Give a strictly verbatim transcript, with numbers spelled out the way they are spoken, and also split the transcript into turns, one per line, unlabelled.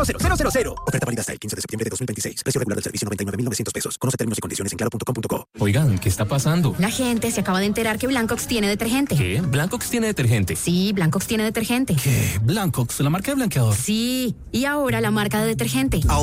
cero cero cero. Oferta válida hasta el quince de septiembre de dos mil veintiséis. Precio regular del servicio noventa y nueve mil novecientos pesos. Conoce términos y condiciones en claro punto com punto co.
Oigan, ¿qué está pasando?
La gente se acaba de enterar que Blancox tiene detergente.
¿Qué? ¿Blancox tiene detergente?
Sí, Blancox tiene detergente.
¿Qué? ¿Blancox, la marca de blanqueador?
Sí, y ahora la marca de detergente.